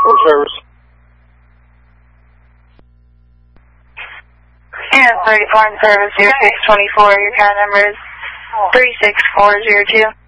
for service. Yeah, 34 in service, 0624. Your car number is 36402.